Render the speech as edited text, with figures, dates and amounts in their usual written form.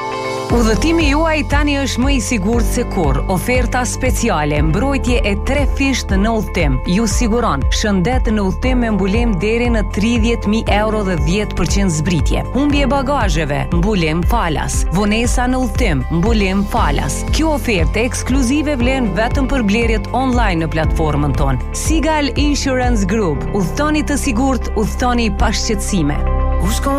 Udhëtimi juaj tani është më i sigurt se kurrë. Oferta speciale, mbrojtje e 3 fisht në udhëtim. Ju siguron shëndet në udhëtim me mbulim deri në 30.000 euro dhe 10% zbritje. Humbje bagazheve, mbulim falas. Vonesa në udhëtim, mbulim falas. Kjo ofertë ekskluzive vlen vetëm për blerjet online në platformën tonë. Sigal Insurance Group. Udhëtoni të sigurt, udhëtoni pa shqetësime.